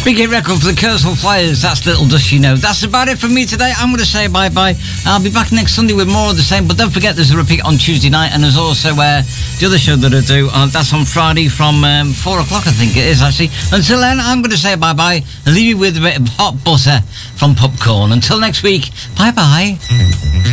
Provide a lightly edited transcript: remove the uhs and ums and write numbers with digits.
Big hit record for the Kersal Flyers. That's Little Does She Know. That's about it from me today. I'm going to say bye-bye. I'll be back next Sunday with more of the same, but don't forget there's a repeat on Tuesday night, and there's also the other show that I do. That's on Friday from 4 o'clock, I think it is, actually. Until then, I'm going to say bye-bye and leave you with a bit of hot butter from Popcorn. Until next week, bye-bye.